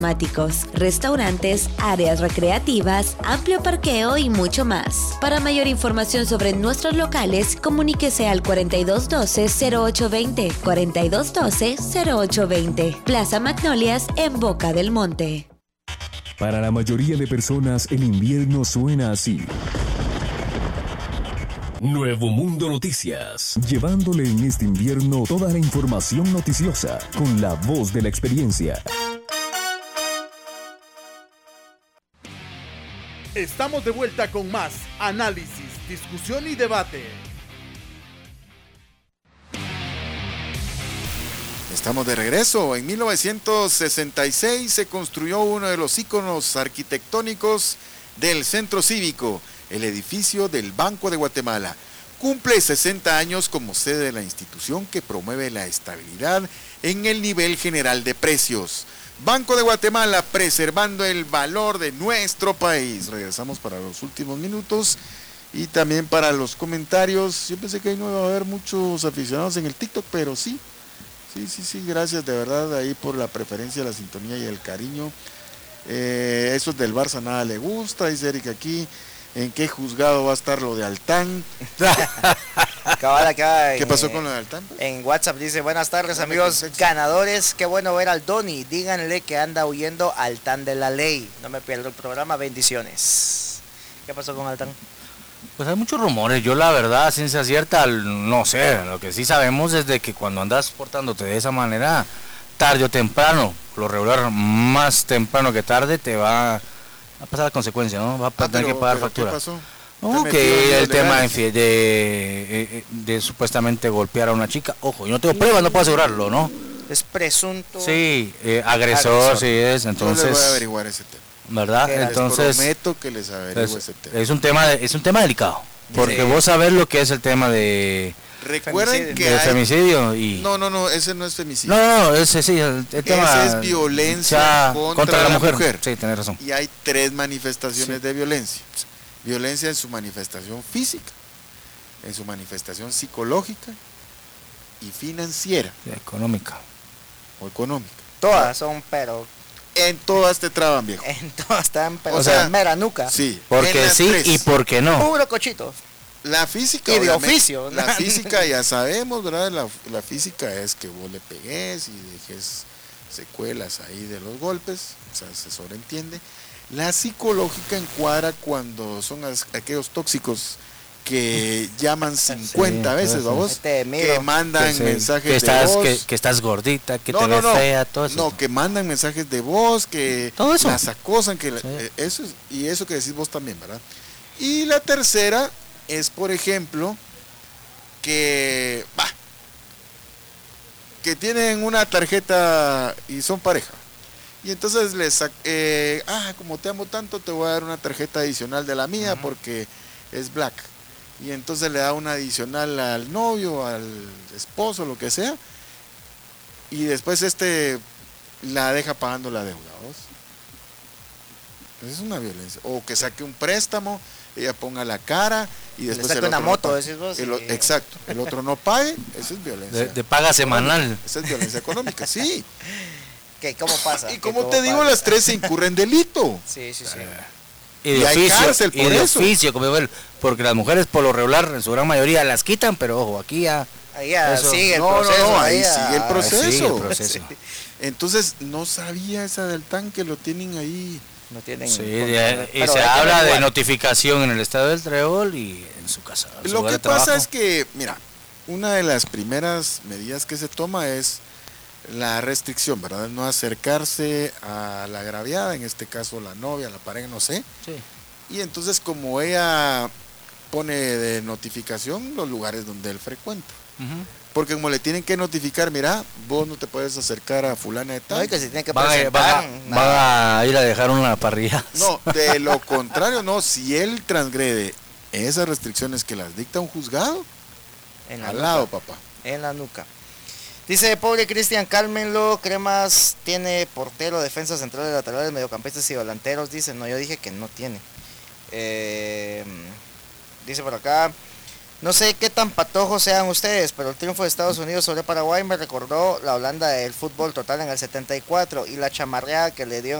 temáticos, restaurantes, áreas recreativas, amplio parqueo y mucho más. Para mayor información sobre nuestros locales, comuníquese al 4212-0820, 4212-0820. Plaza Magnolias en Boca del Monte. Para la mayoría de personas, el invierno suena así. Nuevo Mundo Noticias, llevándole en este invierno toda la información noticiosa con la voz de la experiencia. Estamos de vuelta con más análisis, discusión y debate. Estamos de regreso. En 1966 se construyó uno de los íconos arquitectónicos del Centro Cívico, el edificio del Banco de Guatemala. Cumple 60 años como sede de la institución que promueve la estabilidad en el nivel general de precios. Banco de Guatemala, preservando el valor de nuestro país. Regresamos para los últimos minutos y también para los comentarios. Yo pensé que ahí no iba a haber muchos aficionados en el TikTok, pero sí, gracias de verdad ahí por la preferencia, la sintonía y el cariño. Esos del Barça nada le gusta, dice Eric aquí. ¿En qué juzgado va a estar lo de Altán? Cabal acá. ¿Qué pasó con lo de Altán? En WhatsApp dice, buenas tardes amigos ganadores, qué bueno ver al Doni, díganle que anda huyendo Altán de la ley. No me pierdo el programa, bendiciones. ¿Qué pasó con Altán? Pues hay muchos rumores, yo la verdad, ciencia cierta, no sé, lo que sí sabemos es de que cuando andas portándote de esa manera, tarde o temprano, lo regular más temprano que tarde te va a pasar la consecuencia, ¿no? Va a tener que pagar factura. ¿Qué pasó? No, que el tema de supuestamente golpear a una chica, ojo, yo no tengo pruebas, no puedo asegurarlo, ¿no? Es presunto. Sí, agresor, sí es, entonces. Yo les voy a averiguar ese tema. ¿Verdad? Entonces. Les prometo que les averiguo ese tema. Es un tema delicado, porque sí. Vos sabés lo que es el tema de. Recuerden que de femicidio y no, ese no es femicidio. No, ese sí, el tema ese es violencia contra la mujer. Sí, tenés razón. Y hay 3 manifestaciones de violencia. Violencia en su manifestación física, en su manifestación psicológica y financiera. Y económica. O económica. Todas son, pero en todas te traban, viejo. En todas están, pero o sea, mera nuca. Sí. Porque sí 3. Y porque no. Puro cochito. La física, y de oficio. La física ya sabemos, ¿verdad? La física es que vos le pegues y dejes secuelas ahí de los golpes, o sea, se sobreentiende. La psicológica encuadra cuando son aquellos tóxicos que llaman 50 veces, ¿vamos? Que mandan mensajes de voz. Que estás gordita, que te ves fea, todo eso. No, que mandan mensajes de voz, que todo eso. Las acosan, que eso es, y eso que decís vos también, ¿verdad? Y la tercera es, por ejemplo, que tienen una tarjeta y son pareja. Y entonces como te amo tanto, te voy a dar una tarjeta adicional de la mía porque es black. Y entonces le da una adicional al novio, al esposo, lo que sea. Y después la deja pagando la deuda, ¿vos? Pues es una violencia. O que saque un préstamo, ella ponga la cara y después le saque una moto, decís vos. Exacto, el otro no pague, eso es violencia. De paga semanal. Esa es violencia económica, sí. ¿Cómo pasa? Y como te digo, las 3 se incurren delito. Sí. Y de oficio, como ven, porque las mujeres por lo regular, en su gran mayoría, las quitan, pero ojo, aquí ya. Ahí ya sigue el proceso. Ahí sigue el proceso. Sí. Entonces, no sabía esa del tanque, lo tienen ahí. No tienen. Sí, y se habla de notificación en el estado del Trébol y en su casa. Lo que pasa es que, mira, una de las primeras medidas que se toma es la restricción, ¿verdad? No acercarse a la agraviada, en este caso la novia, la pareja, no sé. Sí. Y entonces, como ella pone de notificación los lugares donde él frecuenta. Porque como le tienen que notificar, mira, vos no te puedes acercar a fulana de tal. No, y que se tiene que van a ir a dejar una parrilla. No, de lo contrario, no. Si él transgrede esas restricciones que las dicta un juzgado, al lado, papá. En la nuca. Dice, pobre Cristian, cálmenlo, Cremas tiene portero, defensa central, laterales, mediocampistas y delanteros. Dice, no, yo dije que no tiene. Dice por acá, No sé qué tan patojos sean ustedes, pero el triunfo de Estados Unidos sobre Paraguay me recordó la Holanda del fútbol total en el 74 y la chamarreada que le dio